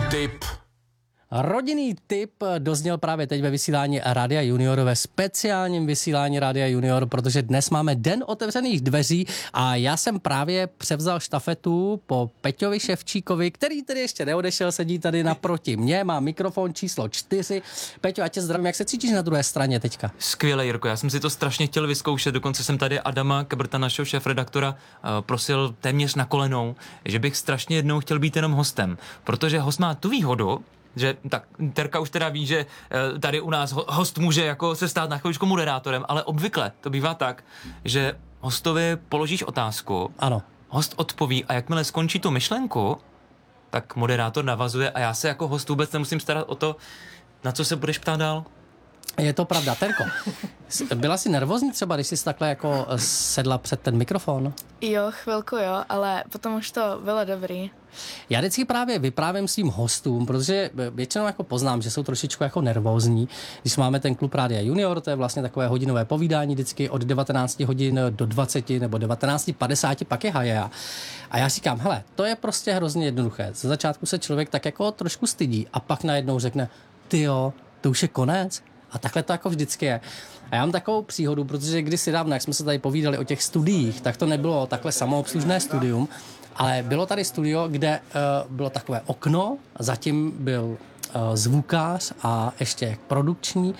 tip. Rodinný tip dozněl právě teď ve vysílání Rádia Junior, ve speciálním vysílání Rádia Junior, protože dnes máme Den otevřených dveří a já jsem právě převzal štafetu po Peťovi Ševčíkovi, který tedy ještě neodešel, sedí tady naproti mě, má mikrofon číslo 4. Peťo, já tě zdravím, jak se cítíš na druhé straně teďka? Skvěle, Jirko, já jsem si to strašně chtěl vyzkoušet, dokonce jsem tady Adama Kebrta, našeho šéfredaktora, prosil téměř na kolenou, že bych strašně jednou chtěl být jenom hostem, protože host má tu výhodu, že tak Terka už teda ví, že tady u nás host může jako se stát na chvíličku moderátorem, ale obvykle to bývá tak, že hostovi položíš otázku, ano. Host odpoví a jakmile skončí tu myšlenku, tak moderátor navazuje a já se jako host vůbec nemusím starat o to, na co se budeš ptát dál. Je to pravda. Terko, byla jsi nervózní třeba, když jsi takhle jako sedla před ten mikrofon? Jo, chvilku jo, ale potom už to bylo dobrý. Já vždycky právě vyprávím svým hostům, protože většinou jako poznám, že jsou trošičku jako nervózní. Když máme ten klub Rádia Junior, to je vlastně takové hodinové povídání vždycky od 19 hodin do 20 nebo 19:50, pak je haja. A já říkám, hele, to je prostě hrozně jednoduché. Ze začátku se člověk tak jako trošku stydí a pak najednou řekne, tyjo, to už je konec. A takhle to jako vždycky je. A já mám takovou příhodu, protože kdysi dávno, jak jsme se tady povídali o těch studiích, tak to nebylo takhle samoobslužné studium, ale bylo tady studio, kde bylo takové okno, zatím byl zvukář a ještě produkční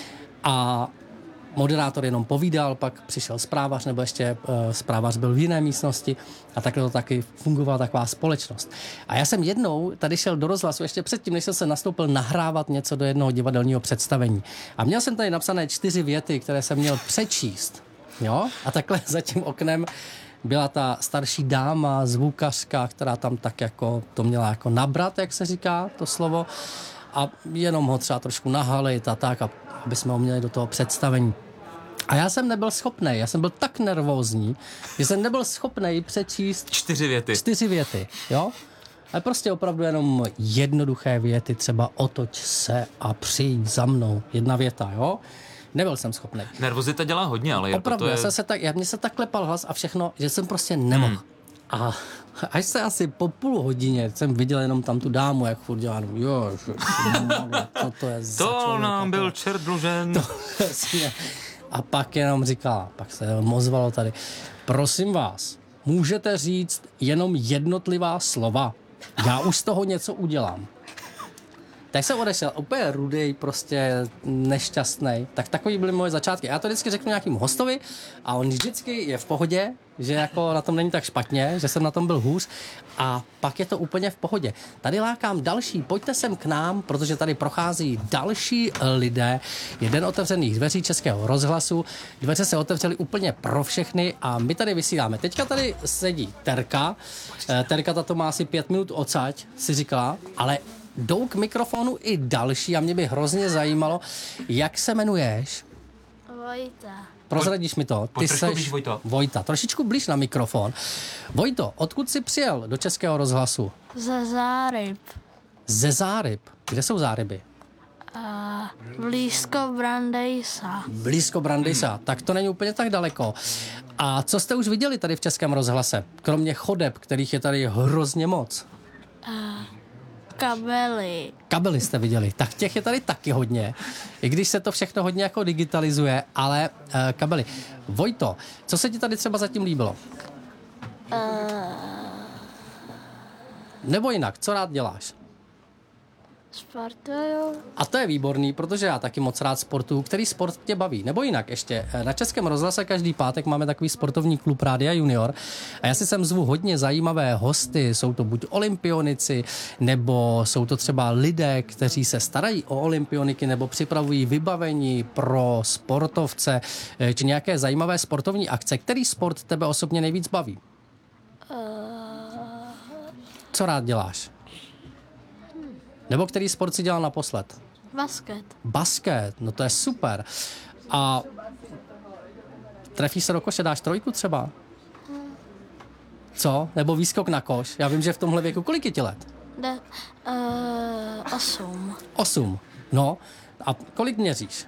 a moderátor jenom povídal, pak přišel zprávař, nebo ještě zprávař byl v jiné místnosti a takhle to taky fungovala taková společnost. A já jsem jednou tady šel do rozhlasu, ještě předtím, než jsem se nastoupil nahrávat něco do jednoho divadelního představení. A měl jsem tady napsané 4 věty, které jsem měl přečíst. Jo? A takhle za tím oknem byla ta starší dáma, zvukařka, která tam tak jako to měla jako nabrat, jak se říká to slovo, a jenom ho třeba trošku nahalit a tak, aby jsme ho měli do toho představení. A já jsem nebyl schopnej, já jsem byl tak nervózní, že jsem nebyl schopnej přečíst 4 věty. 4 věty, jo? Ale prostě opravdu jenom jednoduché věty, třeba otoč se a přijď za mnou. 1 věta, jo? Nebyl jsem schopnej. Nervozita dělá hodně, ale Jirko, opravdu, to je... mně se tak klepal hlas a všechno, že jsem prostě nemohl. A až se asi po půl hodině jsem viděl jenom tam tu dámu, jak furt dělá, co to je za To člověk, nám byl čert dlužen. A pak jenom říkala, pak se ozvalo tady, prosím vás, můžete říct jenom jednotlivá slova. Já už z toho něco udělám. Tak jsem odešel, úplně rudej, prostě nešťastnej. Tak takový byly moje začátky. Já to vždycky řeknu nějakým hostovi a on vždycky je v pohodě, že jako na tom není tak špatně, že jsem na tom byl hůř a pak je to úplně v pohodě. Tady lákám další, pojďte sem k nám, protože tady prochází další lidé. Je Den otevřených dveří Českého rozhlasu. Dveře se otevřely úplně pro všechny a my tady vysíláme. Teďka tady sedí Terka. Terka tato má asi 5 minut odsaď, si říkala, ale jdou k mikrofonu i další a mě by hrozně zajímalo, jak se jmenuješ? Vojta. Prozradíš mi to? Ty seš Vojta. Trošičku blíž na mikrofon. Vojto, odkud jsi přijel do Českého rozhlasu? Ze Záryb. Ze Záryb. Kde jsou Záryby? Blízko Brandejsa. Blízko Brandejsa. Tak to není úplně tak daleko. A co jste už viděli tady v Českém rozhlase? Kromě chodeb, kterých je tady hrozně moc. Kabely. Kabely jste viděli, tak těch je tady taky hodně. I když se to všechno hodně jako digitalizuje, ale kabely. Vojto, co se ti tady třeba zatím líbilo? Nebo jinak, co rád děláš? Sportuju. A to je výborný, protože já taky moc rád sportuju. Který sport tě baví? Nebo jinak ještě, na Českém rozhlase každý pátek máme takový sportovní klub Rádia Junior a já si sem zvu hodně zajímavé hosty. Jsou to buď olympionici, nebo jsou to třeba lidé, kteří se starají o olympioniky nebo připravují vybavení pro sportovce, či nějaké zajímavé sportovní akce. Který sport tebe osobně nejvíc baví? Co rád děláš? Nebo který sport si dělal naposled? Basket. Basket, no to je super. A trefíš se do koše, dáš 3 třeba? Co? Nebo výskok na koš? Já vím, že v tomhle věku kolik je ti let? 8. 8. No, a kolik měříš?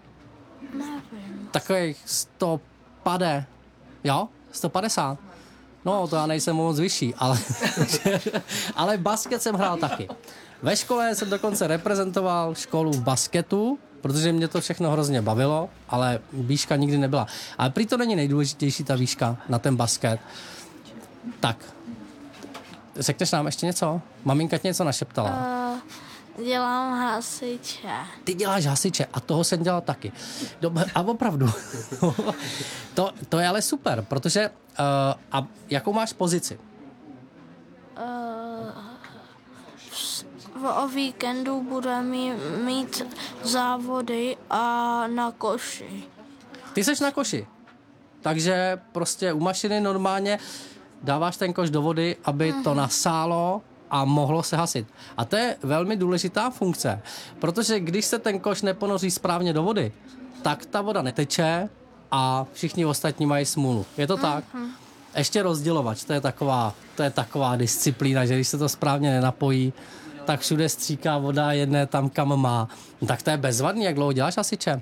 Nevím. Takových 150, jo? 150. No, to já nejsem moc vyšší, ale basket jsem hrál taky. Ve škole jsem dokonce reprezentoval školu v basketu, protože mě to všechno hrozně bavilo, ale výška nikdy nebyla. Ale prý to není nejdůležitější ta výška na ten basket. Tak, řekneš nám ještě něco? Maminka ti něco našeptala. Dělám hasiče. Ty děláš hasiče a toho jsem dělal taky. A opravdu. to je ale super, protože a jakou máš pozici? O víkendu budeme mít závody a na koši. Ty seš na koši. Takže prostě u mašiny normálně dáváš ten koš do vody, aby to nasálo a mohlo se hasit. A to je velmi důležitá funkce, protože když se ten koš neponoří správně do vody, tak ta voda neteče a všichni ostatní mají smůlu. Je to tak? Ještě rozdělovač, to je taková disciplína, že když se to správně nenapojí, tak všude stříká voda, jedné tam, kam má. No, tak to je bezvadný, jak dlouho děláš hasiče?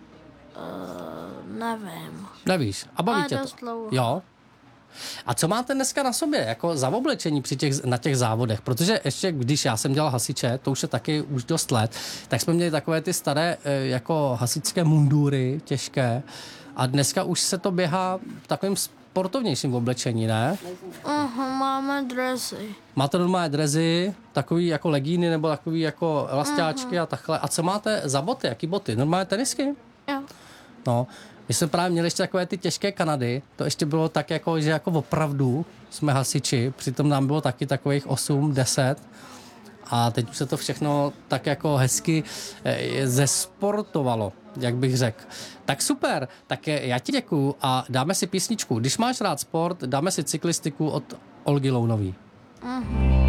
Nevím. Nevíš. A baví Ale tě to? dost dlouho. Jo. A co máte dneska na sobě, jako za oblečení na těch závodech? Protože ještě, když já jsem dělal hasiče, to už je taky už dost let, tak jsme měli takové ty staré jako hasičské mundury, těžké. A dneska už se to běhá v takovým sportovnějším oblečení, ne? Máme dresy. Máte normálně drezy, takový jako legíny nebo takový jako elastáčky a takhle. A co máte za boty? Jaký boty? Normálně tenisky? Jo. No, my jsme právě měli ještě takové ty těžké Kanady, to ještě bylo tak jako, že jako opravdu jsme hasiči, přitom nám bylo taky takových 8, 10 a teď už se to všechno tak jako hezky zesportovalo, jak bych řekl. Tak super, tak já ti děkuju a dáme si písničku. Když máš rád sport, dáme si cyklistiku od Olgy Lounový.